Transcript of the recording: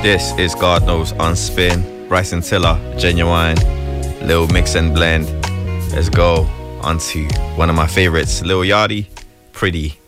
This is God Knows on Spin. Bryson Tiller, Genuine, Lil Mix and Blend. Let's go on to one of my favorites, Lil Yachty, Pretty.